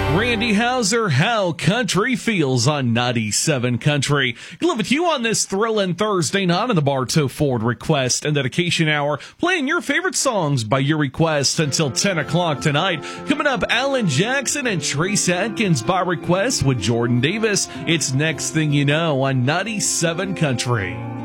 Randy Houser, How Country Feels on 97 Country. Live with you on this thrilling Thursday night in the Bartow Ford Request and Dedication Hour, playing your favorite songs by your request until 10 o'clock tonight. Coming up, Alan Jackson and Trace Adkins by request with Jordan Davis. It's Next Thing You Know on 97 Country.